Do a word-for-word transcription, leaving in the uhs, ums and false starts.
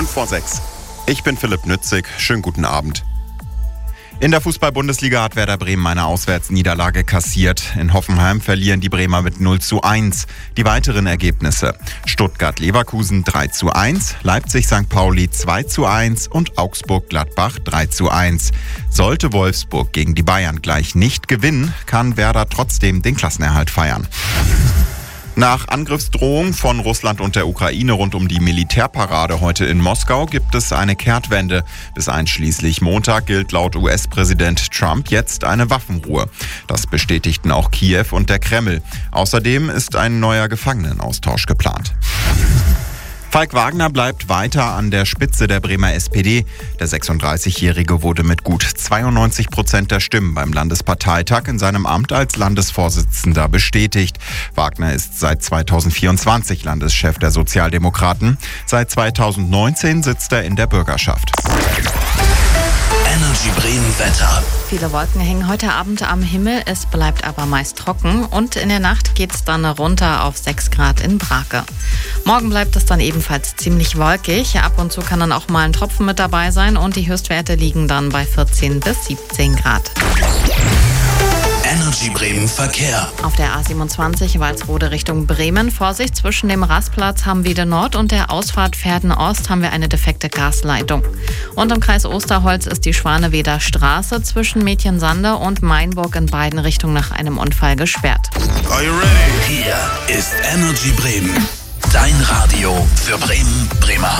fünf vor sechs. Ich bin Philipp Nützig. Schönen guten Abend. In der Fußball-Bundesliga hat Werder Bremen eine Auswärtsniederlage kassiert. In Hoffenheim verlieren die Bremer mit null zu eins. Die weiteren Ergebnisse: Stuttgart-Leverkusen drei zu eins, Leipzig-Sankt Pauli zwei zu eins und Augsburg-Gladbach drei zu eins. Sollte Wolfsburg gegen die Bayern gleich nicht gewinnen, kann Werder trotzdem den Klassenerhalt feiern. Nach Angriffsdrohung von Russland und der Ukraine rund um die Militärparade heute in Moskau gibt es eine Kehrtwende. Bis einschließlich Montag gilt laut U S-Präsident Trump jetzt eine Waffenruhe. Das bestätigten auch Kiew und der Kreml. Außerdem ist ein neuer Gefangenenaustausch geplant. Falk Wagner bleibt weiter an der Spitze der Bremer S P D. Der sechsunddreißigjährige wurde mit gut zweiundneunzig Prozent der Stimmen beim Landesparteitag in seinem Amt als Landesvorsitzender bestätigt. Wagner ist seit zweitausendvierundzwanzig Landeschef der Sozialdemokraten. Seit zweitausendneunzehn sitzt er in der Bürgerschaft. Energy Bremen Wetter. Viele Wolken hängen heute Abend am Himmel, es bleibt aber meist trocken und in der Nacht geht es dann runter auf sechs Grad in Brake. Morgen bleibt es dann ebenfalls ziemlich wolkig, ab und zu kann dann auch mal ein Tropfen mit dabei sein und die Höchstwerte liegen dann bei vierzehn bis siebzehn Grad. Energy Bremen Verkehr. Auf der A siebenundzwanzig Walsrode Richtung Bremen. Vorsicht, zwischen dem Rastplatz Hammwede Nord und der Ausfahrt Verden Ost haben wir eine defekte Gasleitung. Und im Kreis Osterholz ist die Schwaneweder Straße zwischen Mädchensande und Mainburg in beiden Richtungen nach einem Unfall gesperrt. Are you ready? Hier ist Energy Bremen. Dein Radio für Bremen, Bremerhaven.